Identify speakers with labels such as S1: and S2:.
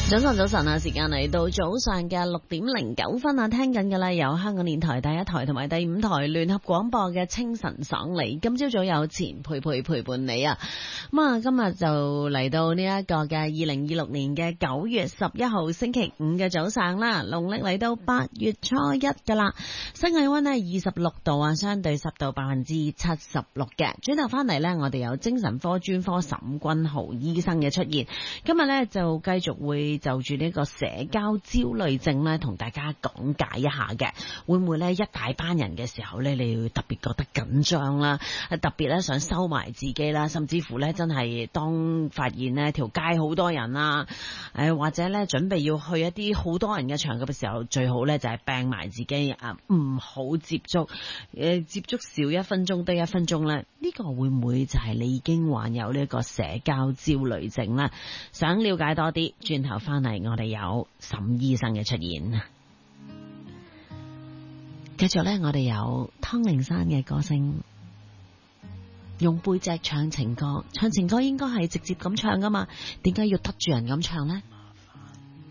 S1: 早晨啊！時間嚟到早上嘅6:09啊，聽緊嘅啦，有香港電台第一台同埋第5台聯合廣播嘅清晨爽利。今朝早有錢陪伴你啊！咁啊，今日就嚟到呢一個嘅2026年嘅9月11號星期五嘅早上啦，農曆嚟到8月初1噶啦，室外溫呢26度啊，相對濕度76%嘅。轉頭翻嚟呢，我哋有精神科專科沈君豪醫生嘅出現，今日呢，就繼續會就住呢個社交焦慮症咧，同大家講解一下嘅。會唔會咧一大班人嘅時候咧，你要特別覺得緊張啦，特別咧想收埋自己啦，甚至乎咧真係當發現呢條街好多人啦，或者咧準備要去一啲好多人嘅場合嘅時候，最好咧就係病埋自己啊，唔好接觸，接觸少1分鐘得1分鐘咧，呢個會唔會就係你已經患有呢個社交焦慮症咧？想了解多啲，轉頭翻嚟我哋有沈醫生嘅出現。繼續咧，我哋有湯令山嘅歌聲，用背脊唱情歌，唱情歌應該係直接咁唱噶嘛，點解要得住人咁唱呢？